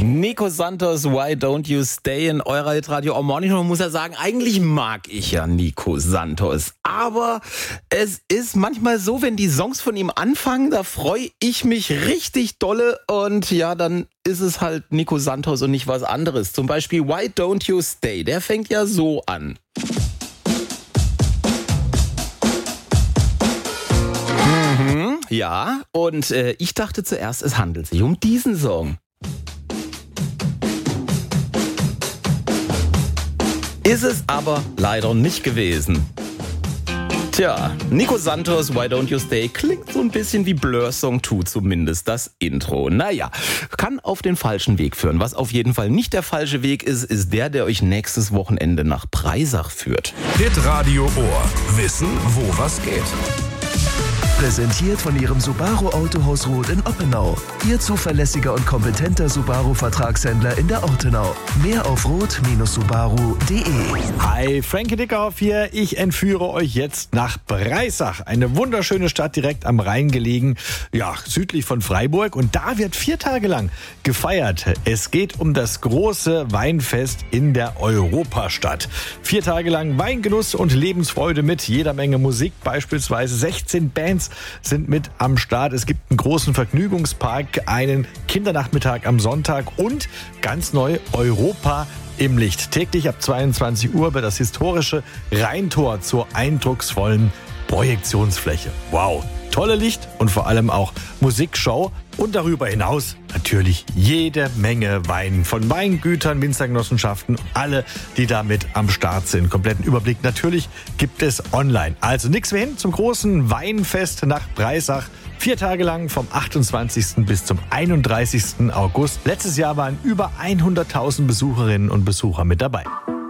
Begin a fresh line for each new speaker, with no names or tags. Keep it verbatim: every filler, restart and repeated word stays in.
Nico Santos, Why Don't You Stay in eurer Hitradio All Morning. Man muss ja sagen, eigentlich mag ich ja Nico Santos. Aber es ist manchmal so, wenn die Songs von ihm anfangen, da freue ich mich richtig dolle. Und ja, dann ist es halt Nico Santos und nicht was anderes. Zum Beispiel Why Don't You Stay. Der fängt ja so an. Mhm, ja, und äh, ich dachte zuerst, es handelt sich um diesen Song. Ist es aber leider nicht gewesen. Tja, Nico Santos, Why Don't You Stay, klingt so ein bisschen wie Blur Song zwei, zumindest das Intro. Naja, kann auf den falschen Weg führen. Was auf jeden Fall nicht der falsche Weg ist, ist der, der euch nächstes Wochenende nach Breisach führt.
Hitradio Ohr. Wissen, wo was geht.
Präsentiert von Ihrem Subaru Autohaus Roth in Oppenau. Ihr zuverlässiger und kompetenter Subaru-Vertragshändler in der Ortenau. Mehr auf roth Bindestrich subaru punkt de.
Hi, Frankie Dickhoff hier. Ich entführe euch jetzt nach Breisach. Eine wunderschöne Stadt direkt am Rhein gelegen, ja, südlich von Freiburg. Und da wird vier Tage lang gefeiert. Es geht um das große Weinfest in der Europastadt. Vier Tage lang Weingenuss und Lebensfreude mit jeder Menge Musik. Beispielsweise sechzehn Bands sind mit am Start. Es gibt einen großen Vergnügungspark, einen Kindernachmittag am Sonntag und ganz neu Europa im Licht. Täglich ab zweiundzwanzig Uhr wird das historische Rheintor zur eindrucksvollen Projektionsfläche. Wow, tolle Licht und vor allem auch Musikshow und darüber hinaus natürlich jede Menge Wein von Weingütern, Winzergenossenschaften, alle, die damit am Start sind. Kompletten Überblick natürlich gibt es online. Also nichts mehr hin zum großen Weinfest nach Breisach. Vier Tage lang vom achtundzwanzigsten bis zum einunddreißigsten August. Letztes Jahr waren über hunderttausend Besucherinnen und Besucher mit dabei.